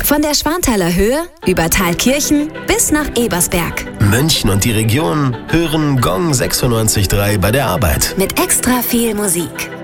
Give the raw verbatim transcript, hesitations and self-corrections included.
Von der Schwanthaler Höhe über Thalkirchen bis nach Ebersberg. München und die Region hören Gong sechsundneunzig Komma drei bei der Arbeit. Mit extra viel Musik.